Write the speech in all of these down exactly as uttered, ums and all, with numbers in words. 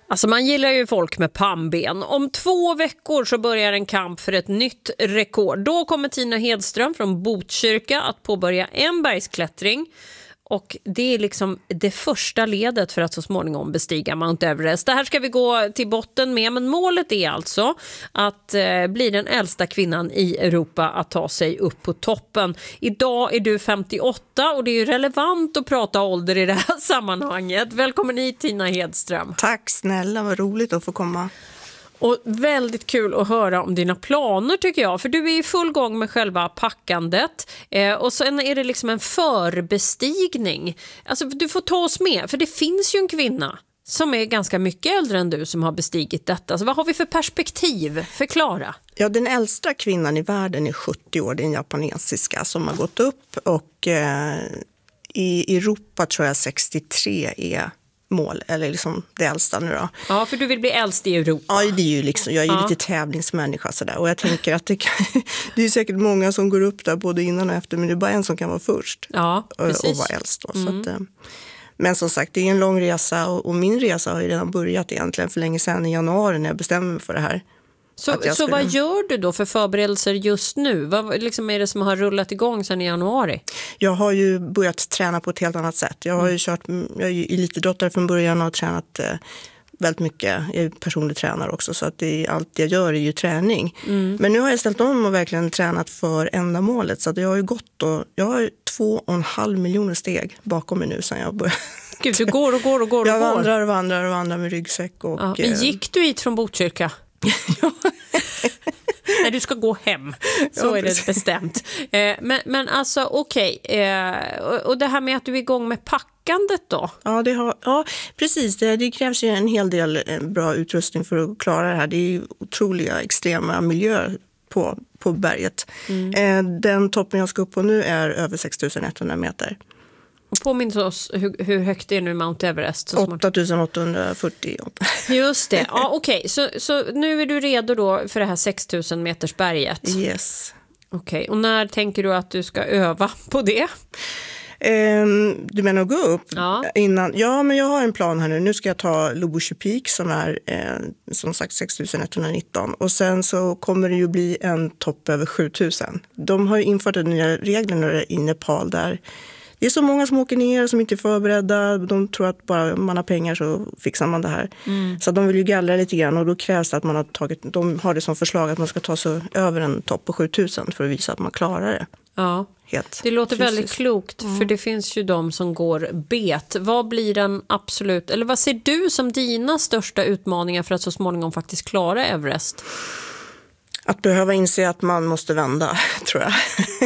Alltså man gillar ju folk med pannben. Om två veckor så börjar en kamp för ett nytt rekord. Då kommer Tina Hedström från Botkyrka att påbörja en bergsklättring. Och det är liksom det första ledet för att så småningom bestiga Mount Everest. Det här ska vi gå till botten med, men målet är alltså att eh, bli den äldsta kvinnan i Europa att ta sig upp på toppen. Idag är du femtioåtta och det är ju relevant att prata ålder i det här sammanhanget. Välkommen hit, Tina Hedström. Tack snälla, vad roligt att få komma. Och väldigt kul att höra om dina planer tycker jag. För du är i full gång med själva packandet. Eh, och sen är det liksom en förbestigning. Alltså du får ta oss med. För det finns ju en kvinna som är ganska mycket äldre än du som har bestigit detta. Alltså, vad har vi för perspektiv? Förklara. Ja, den äldsta kvinnan i världen är sjuttio år. Det är en japanesiska som har gått upp. Och eh, i Europa tror jag sextiotre är mål, eller liksom det äldsta nu då. Ja, för du vill bli äldst i Europa. Ja, det är ju liksom, jag är ju ja. lite tävlingsmänniska sådär. Och jag tänker att det, kan, det är säkert många som går upp där både innan och efter, men det är bara en som kan vara först. Ja, precis. Och, och vara äldst då. Mm. Så att, men som sagt, det är en lång resa och, och min resa har ju redan börjat egentligen för länge sedan i januari när jag bestämde mig för det här. Så, så skulle... vad gör du då för förberedelser just nu? Vad liksom är det som har rullat igång sedan i januari? Jag har ju börjat träna på ett helt annat sätt. Jag har ju mm. kört, jag är ju elitidrottare från början och har tränat eh, väldigt mycket. Jag är personlig tränare också, så att det är, allt jag gör är ju träning. Mm. Men nu har jag ställt om och verkligen tränat för ändamålet. Så att jag har ju gått och jag har två och en halv miljoner steg bakom mig nu sedan jag började. Gud, du går och går och går och jag går. Jag vandrar och vandrar och vandrar med ryggsäck. Och, ja, men gick du hit från Botkyrka? Ja. Nej, du ska gå hem. Så ja, är det bestämt. Eh, men, men alltså, okej. Okay. Eh, och, och det här med att du är igång med packandet då? Ja, det har, ja precis. Det, det krävs ju en hel del bra utrustning för att klara det här. Det är ju otroliga extrema miljöer på, på berget. Mm. Eh, den toppen jag ska upp på nu är över sex tusen etthundra meter. Och påminner oss hur, hur högt är nu Mount Everest? åtta tusen åttahundrafyrtio. Just det, ja, okej. Okay. Så, så nu är du redo då för det här sex tusen meters berget? Yes. Okej, okay. Och när tänker du att du ska öva på det? Um, du menar att gå upp ja. innan? Ja, men jag har en plan här nu. Nu ska jag ta Lubusche Peak som är eh, som sagt sex tusen etthundranitton. Och sen så kommer det ju bli en topp över sju tusen. De har ju infört nya regler nu i Nepal där det är så många som åker ner som inte är förberedda. De tror att bara man har pengar så fixar man det här. Mm. Så de vill ju gallra lite grann och då krävs det att man har tagit, de har det som förslag att man ska ta sig över en topp på sju tusen för att visa att man klarar det. Ja, helt det låter fysiskt. Väldigt klokt mm. för det finns ju de som går bet. Vad blir den absolut, eller vad ser du som dina största utmaningar för att så småningom faktiskt klara Everest? Att behöva inse att man måste vända, tror jag.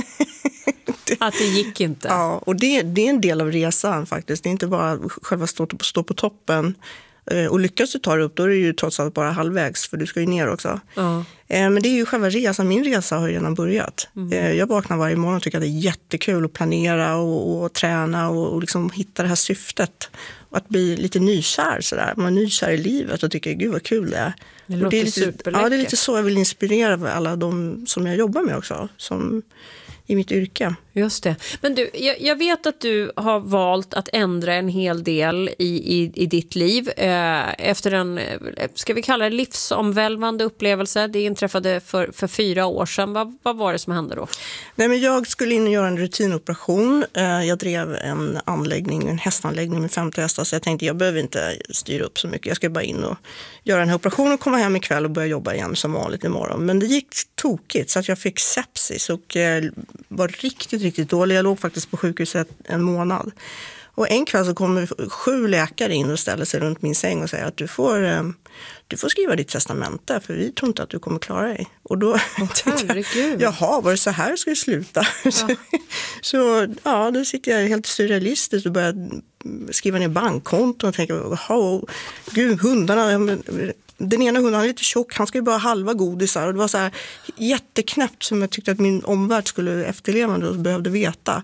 Att det gick inte. Ja, och det, det är en del av resan faktiskt. Det är inte bara själva stå, stå på toppen. Och lyckas du ta dig upp, då är det ju trots allt bara halvvägs. För du ska ju ner också. Ja. Men det är ju själva resan. Min resa har ju redan börjat. Mm. Jag vaknar varje morgon och tycker att det är jättekul att planera och, och träna. Och, och liksom hitta det här syftet. Och att bli lite nykär sådär. Man är nykär i livet och tycker, gud vad kul det är. Det låter det är lite, superläckert. Ja, det är lite så jag vill inspirera alla de som jag jobbar med också. Som i mitt yrke. Just det. Men du, jag, jag vet att du har valt att ändra en hel del i, i, i ditt liv eh, efter en, ska vi kalla det livsomvälvande upplevelse. Det inträffade för, för fyra år sedan. Vad, vad var det som hände då? Nej, men jag skulle in och göra en rutinoperation. Eh, jag drev en anläggning, en hästanläggning med femtio hästar, så jag tänkte jag behöver inte styra upp så mycket. Jag ska bara in och göra den här operationen och komma hem ikväll och börja jobba igen som vanligt imorgon. Men det gick tokigt så att jag fick sepsis och eh, var riktigt, riktigt dålig. Jag låg faktiskt på sjukhuset en månad. Och en kväll så kommer sju läkare in och ställer sig runt min säng och säger att du får, eh, du får skriva ditt testamente för vi tror inte att du kommer klara dig. Och då oh, tänkte jag, jaha, var det så här ska det sluta? Ja. så, så ja, då sitter jag helt surrealistiskt och börjar skriva ner bankkonton och tänker, jaha, gud, hundarna, den ena hunden är lite tjock, han ska ju bara halva godisar. Och det var så här jätteknäppt som jag tyckte att min omvärld skulle efterleva och behövde veta.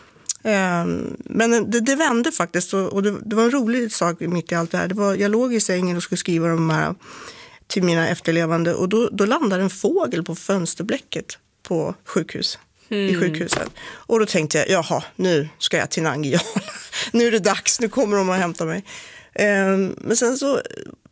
Men det, det vände faktiskt och det, det var en rolig sak mitt i allt det här. Det var, jag låg i sängen och skulle skriva de här till mina efterlevande och då, då landade en fågel på fönsterblecket på sjukhus. Mm. I sjukhuset. Och då tänkte jag, jaha, nu ska jag till Nangijala. Nu är det dags, nu kommer de att hämta mig. Men sen så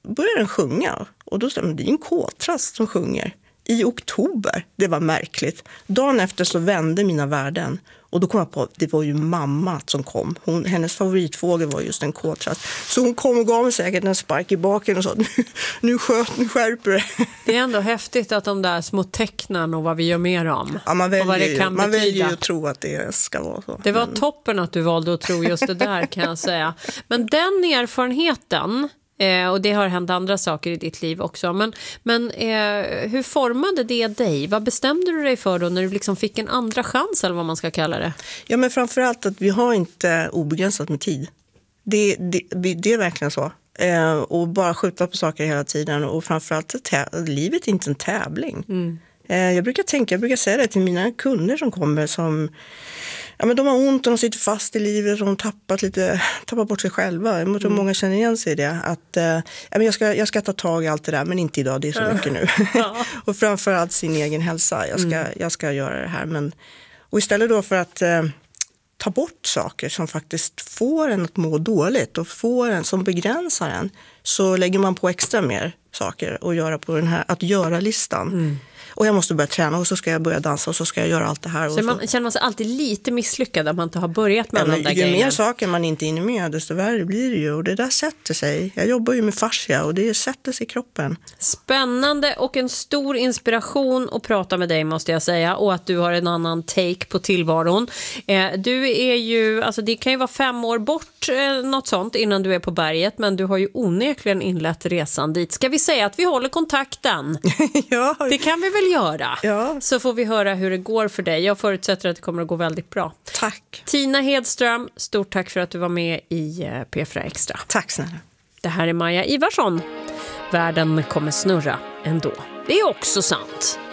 började den sjunga. Och då sa jag, men det är en koltrast som sjunger. I oktober. Det var märkligt. Dagen efter så vände mina värden. Och då kom jag på att det var ju mamma som kom. Hon, hennes favoritfågel var just en koltrast. Så hon kom och gav mig säkert en spark i baken och sa, nu, nu sköt, nu skärper det. Det är ändå häftigt att de där små tecknen och vad vi gör mer om. Ja, man väljer, och vad det kan man väljer ju betyda. att tro att det ska vara så. Det var Men... toppen att du valde att tro just det där, kan jag säga. Men den erfarenheten... Eh, och det har hänt andra saker i ditt liv också. Men, men eh, hur formade det dig? Vad bestämde du dig för då när du liksom fick en andra chans, eller vad man ska kalla det? Ja, men framförallt att vi har inte obegränsat med tid. Det, det, det är verkligen så. Eh, och bara skjuta på saker hela tiden. Och framförallt tä- livet är inte en tävling. Mm. Eh, jag brukar tänka, jag brukar säga det till mina kunder som kommer som... Ja, men de har ont och de sitter fast i livet och de tappat lite, tappat bort sig själva. Jag tror mm. många känner igen sig i det. Att, eh, ja, men jag, ska, jag ska ta tag i allt det där, men inte idag, det är så mycket nu. Ja. Och framförallt sin egen hälsa. Jag ska, mm. jag ska göra det här. Men, och istället då för att eh, ta bort saker som faktiskt får en att må dåligt och får en som begränsar en, så lägger man på extra mer saker och göra på den här att göra-listan. Mm. Och jag måste börja träna och så ska jag börja dansa och så ska jag göra allt det här. Så, och så. Man, känner man sig alltid lite misslyckad om man inte har börjat med ja, alla de där ju grejerna? Ju mer saker man inte är inne med, desto värre blir det ju. Och det där sätter sig. Jag jobbar ju med fascia och det sätter sig i kroppen. Spännande och en stor inspiration att prata med dig, måste jag säga. Och att du har en annan take på tillvaron. Eh, du är ju, alltså det kan ju vara fem år bort, eh, något sånt, innan du är på berget. Men du har ju onekligen inlett resan dit. Ska vi säga att vi håller kontakten? Ja. Det kan vi väl göra. Ja. Så får vi höra hur det går för dig. Jag förutsätter att det kommer att gå väldigt bra. Tack. Tina Hedström, stort tack för att du var med i P fyra Extra. Tack snälla. Det här är Maja Ivarsson. Världen kommer snurra ändå. Det är också sant.